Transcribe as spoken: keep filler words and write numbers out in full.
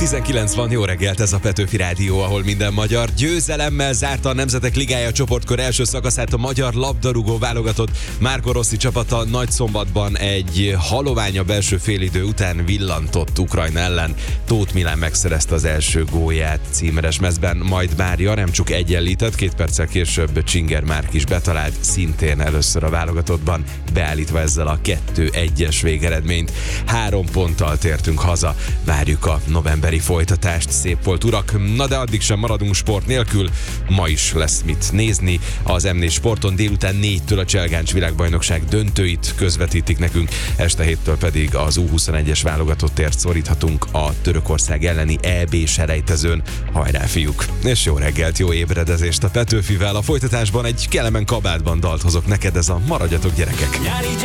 tizenkilenc van, jó reggelt, ez a Petőfi Rádió, ahol minden magyar győzelemmel zárta a Nemzetek Ligája csoportkör első szakaszát a magyar labdarúgó válogatott. Marco Rossi csapata Nagyszombatban egy halovány a belső félidő után villantott Ukrajna ellen. Tóth Milán megszerezte az első gólját címeres mezben, majd már Jaremcsuk egyenlített, két perccel később Csinger Márk is betalált, szintén először a válogatottban, beállítva ezzel a kettő egyes végeredményt. Három ponttal tértünk haza, várjuk a novemberi folytatást, szép volt urak, na de addig sem maradunk sport nélkül, ma is lesz mit nézni, az em négy Sporton délután négytől a Cselgáncs világbajnokság döntőit közvetítik nekünk, este héttől pedig az U huszonegyes válogatottért szoríthatunk a Törökország elleni é bé selejtezőn. Hajrá fiúk! És jó reggelt, jó ébredezést a Petőfivel, a folytatásban egy Kelemen kabátban dalt hozok neked, ez a Maradjatok gyerekek!